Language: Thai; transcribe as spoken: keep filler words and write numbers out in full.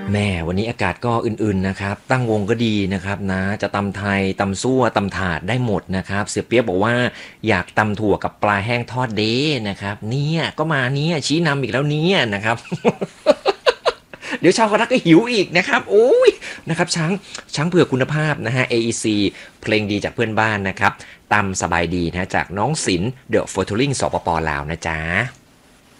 แม่วันนี้อากาศก็อื่นๆนะครับตั้งวงก็ดีนะครับนะจะตำไทยตำซั่วตำถาดได้หมดนะครับเสียเปี๊ยกบอกว่าอยากตำถั่วกับปลาแห้งทอดเด้นะครับเนี่ยก็มาเนี่ยชี้นำอีกแล้วเนี่ยนะครับเดี๋ยวชาวกระทักก็หิวอีกนะครับโอ้ยนะครับช้างช้างเผือกคุณภาพนะฮะ เอ อี ซี เพลงดีจากเพื่อนบ้านนะครับตำสบายดีนะจากน้องศิลป์เดอะฟอร์ทูริงสปปลาวนะจ๊ะ